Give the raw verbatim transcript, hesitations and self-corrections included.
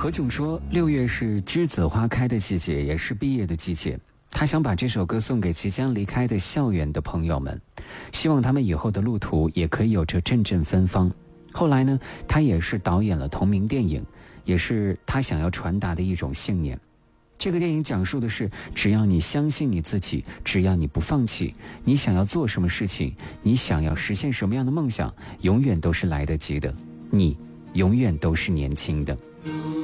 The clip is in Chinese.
何炅说，六月是栀子花开的季节，也是毕业的季节。他想把这首歌送给即将离开的校园的朋友们，希望他们以后的路途也可以有着阵阵芬芳。后来呢，他也是导演了同名电影，也是他想要传达的一种信念。这个电影讲述的是，只要你相信你自己，只要你不放弃，你想要做什么事情，你想要实现什么样的梦想，永远都是来得及的，你永远都是年轻的。